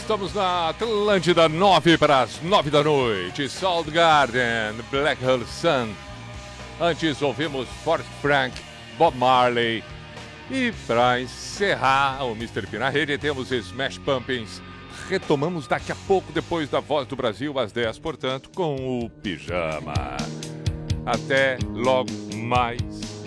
Estamos na Atlântida, 9 para as 9 da noite. Soundgarden, Black Hole Sun. Antes ouvimos Forrest Frank, Bob Marley. E para encerrar o Mr. P na rede, temos Smash Pumpkins. Retomamos daqui a pouco, depois da Voz do Brasil, às 10, portanto, com o Pijama. Até logo mais.